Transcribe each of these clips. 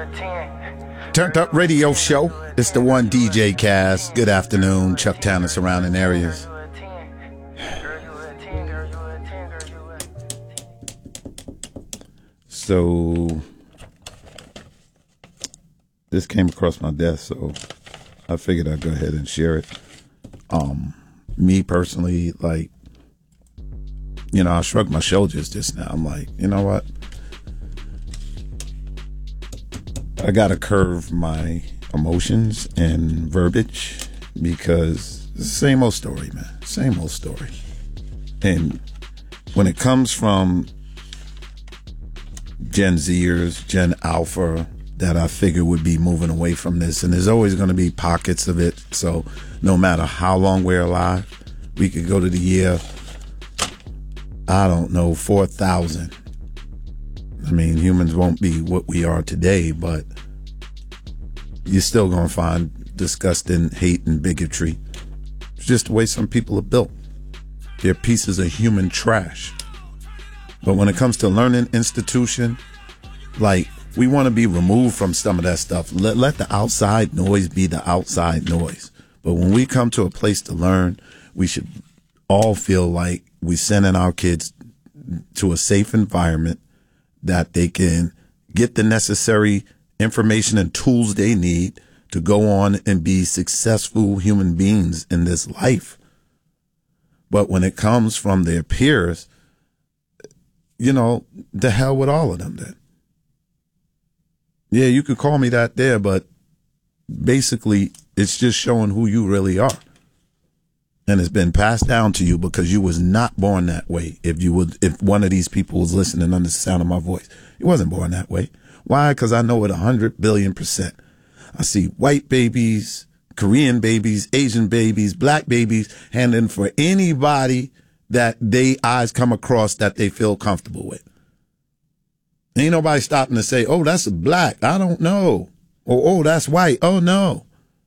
Turned Up Radio Show. It's the one DJ Cast. Good afternoon, Chucktown and surrounding areas. So this came across my desk, so I figured I'd go ahead and share it. Me personally, like, you know, I shrugged my shoulders just now. I'm like, you know what? I gotta curve my emotions and verbiage because it's the same old story, man. Same old story. And when it comes from Gen Zers, Gen Alpha, that I figure would be moving away from this, and there's always going to be pockets of it. So no matter how long we're alive, we could go to the year, I don't know, 4,000. I mean, humans won't be what we are today, but you're still going to find disgusting hate and bigotry. It's just the way some people are built. They're pieces of human trash. But when it comes to learning institution, like, we want to be removed from some of that stuff. Let the outside noise be the outside noise. But when we come to a place to learn, we should all feel like we're sending our kids to a safe environment that they can get the necessary information and tools they need to go on and be successful human beings in this life. But when it comes from their peers, you know, the hell with all of them then. Yeah, you could call me that there, but basically it's just showing who you really are. And it's been passed down to you because you was not born that way. If one of these people was listening under the sound of my voice, he wasn't born that way. Why? Because I know it 100 billion%. I see white babies, Korean babies, Asian babies, black babies handing for anybody that they eyes come across that they feel comfortable with. Ain't nobody stopping to say, oh, that's black. I don't know. Or, oh, that's white. Oh, no.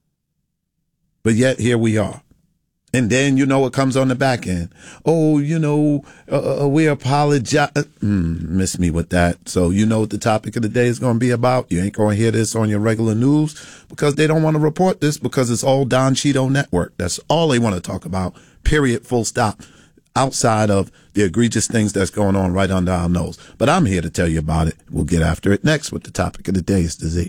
But yet here we are. And then, you know, what comes on the back end. Oh, you know, we apologize. Miss me with that. So you know what the topic of the day is going to be about. You ain't going to hear this on your regular news because they don't want to report this because it's all Don Cheeto Network. That's all they want to talk about, period, full stop, outside of the egregious things that's going on right under our nose. But I'm here to tell you about it. We'll get after it next with the topic of the day. It's the Z.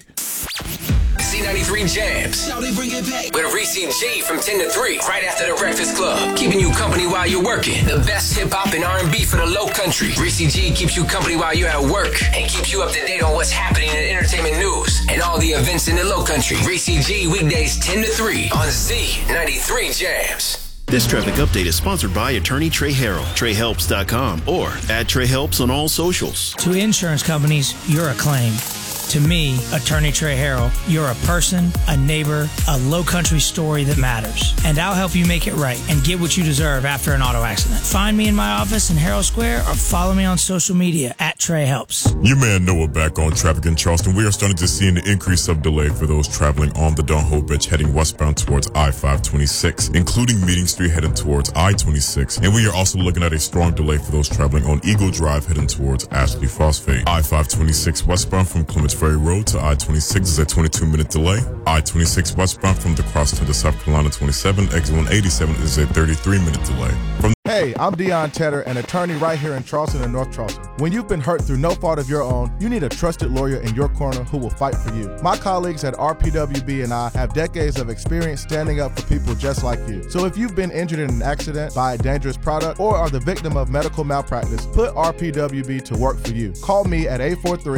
Z93 Jams with Reese and G from 10 to 3 right after the Breakfast Club, keeping you company while you're working. The best hip-hop and R&B for the low country. Reese G keeps you company while you're at work and keeps you up to date on what's happening in entertainment news and all the events in the low country. Reese G weekdays 10 to 3 on Z93 Jams. This traffic update is sponsored by attorney Trey Harrell, TreyHelps.com, or at Trey Helps on all socials. To insurance companies, you're a claim. To me, attorney Trey Harrell, you're a person, a neighbor, a low country story that matters. And I'll help you make it right and get what you deserve after an auto accident. Find me in my office in Herald Square or follow me on social media at Trey Helps. Your man Noah back on traffic in Charleston. We are starting to see an increase of delay for those traveling on the Don Hope Bridge heading westbound towards I-526, including Meeting Street heading towards I-26. And we are also looking at a strong delay for those traveling on Eagle Drive heading towards Ashley Phosphate. I-526 westbound from Clements Ferry Road to I-26 is a 22-minute delay. I-26 westbound from the crosstown to South Carolina 27, exit 187 is a 33-minute delay. Hey, I'm Deion Tedder, an attorney right here in Charleston and North Charleston. When you've been hurt through no fault of your own, you need a trusted lawyer in your corner who will fight for you. My colleagues at RPWB and I have decades of experience standing up for people just like you. So if you've been injured in an accident, by a dangerous product, or are the victim of medical malpractice, put RPWB to work for you. Call me at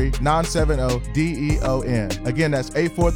843-970-DEON. Again, that's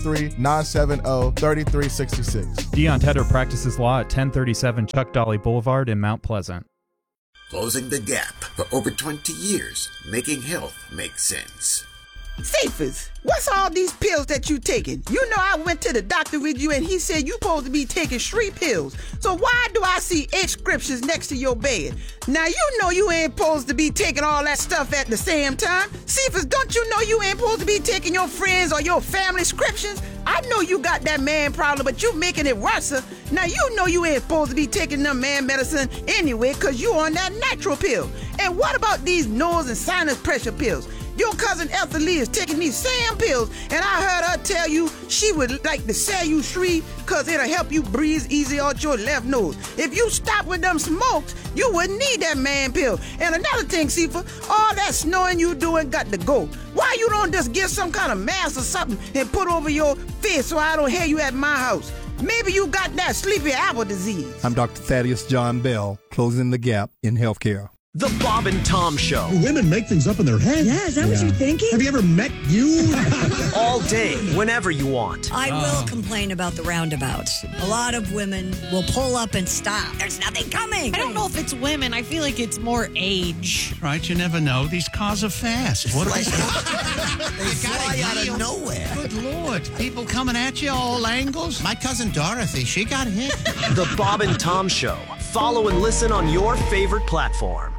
843-970-3366. Deion Tedder practices law at 1037 Chuck Dolly Boulevard in Mount Pleasant. Closing the gap for over 20 years, making health make sense. Cephas, what's all these pills that you taking? You know I went to the doctor with you and he said you supposed to be taking 3 pills. So why do I see 8 scriptures next to your bed? Now you know you ain't supposed to be taking all that stuff at the same time. Cephas, don't you know you ain't supposed to be taking your friends or your family scriptures? I know you got that man problem, but you making it worse. Now you know you ain't supposed to be taking them man medicine anyway because you on that natural pill. And what about these nose and sinus pressure pills? Your cousin Ethel is taking these same pills, and I heard her tell you she would like to sell you Shree because it'll help you breathe easy out your left nose. If you stop with them smokes, you wouldn't need that man pill. And another thing, Sifa, all that snowing you doing got to go. Why you don't just get some kind of mask or something and put over your face so I don't hear you at my house? Maybe you got that sleepy apple disease. I'm Dr. Thaddeus John Bell, closing the gap in healthcare. The Bob and Tom Show. Women make things up in their head. Yeah, is that what you're thinking? Have you ever met you? All day, whenever you want. I will complain about the roundabouts. A lot of women will pull up and stop. There's nothing coming. I don't know if it's women. I feel like it's more age. Right, you never know. These cars are fast. What They fly out of nowhere. Good Lord. People coming at you all angles. My cousin Dorothy, she got hit. The Bob and Tom Show. Follow and listen on your favorite platform.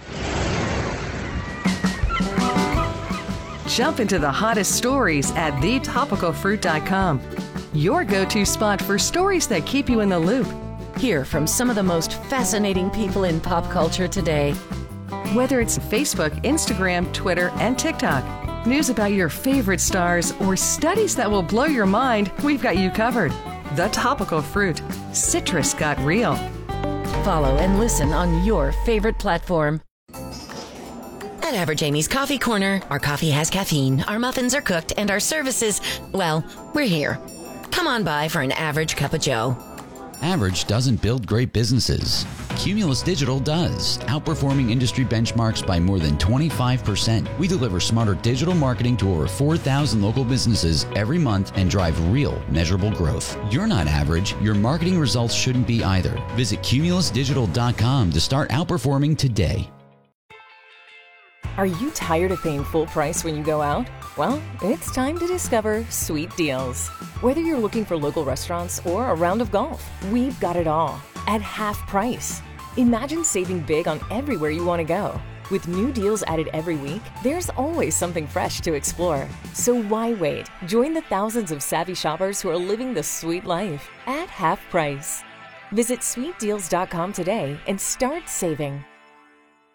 Jump into the hottest stories at thetopicalfruit.com. Your go-to spot for stories that keep you in the loop. Hear from some of the most fascinating people in pop culture today. Whether it's Facebook, Instagram, Twitter, and TikTok, news about your favorite stars, or studies that will blow your mind, we've got you covered. The Topical Fruit. Citrus got real. Follow and listen on your favorite platform. At Average Amy's Coffee Corner, our coffee has caffeine, our muffins are cooked, and our services, well, we're here. Come on by for an average cup of joe. Average doesn't build great businesses. Cumulus Digital does, outperforming industry benchmarks by more than 25%. We deliver smarter digital marketing to over 4,000 local businesses every month and drive real, measurable growth. You're not average. Your marketing results shouldn't be either. Visit cumulusdigital.com to start outperforming today. Are you tired of paying full price when you go out? Well, it's time to discover Sweet Deals. Whether you're looking for local restaurants or a round of golf, we've got it all at half price. Imagine saving big on everywhere you want to go. With new deals added every week, there's always something fresh to explore. So why wait? Join the thousands of savvy shoppers who are living the sweet life at half price. Visit sweetdeals.com today and start saving.